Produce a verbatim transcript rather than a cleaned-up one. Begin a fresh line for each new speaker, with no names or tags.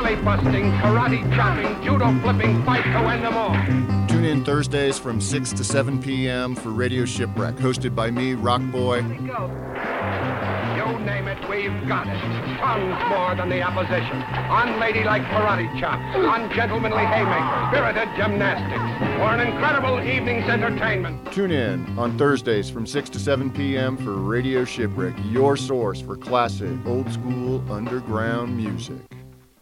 belly busting, karate chopping, judo flipping fight to win them all.
Tune in Thursdays from six to seven p.m. for Radio Shipwreck, hosted by me, Rock Boy.
Here we go. You name it, we've got it. Tons more than the opposition. Unladylike karate chops, ungentlemanly haymakers, spirited gymnastics, or an incredible evening's entertainment.
Tune in on Thursdays from six to seven p.m. for Radio Shipwreck, your source for classic, old-school, underground music.